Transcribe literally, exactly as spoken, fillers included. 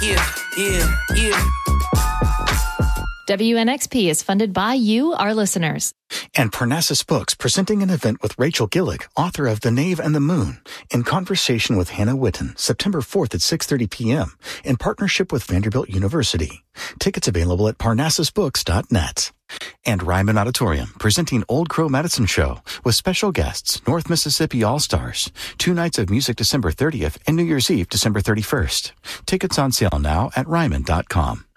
Yeah, yeah, yeah. W N X P is funded by you, our listeners. And Parnassus Books presenting an event with Rachel Gillick, author of The Knave and the Moon, in conversation with Hannah Witten, September fourth at six thirty p.m. in partnership with Vanderbilt University. Tickets available at parnassus books dot net. And Ryman Auditorium presenting Old Crow Medicine Show with special guests, North Mississippi All-Stars. Two nights of music December thirtieth and New Year's Eve December thirty-first. Tickets on sale now at ryman dot com.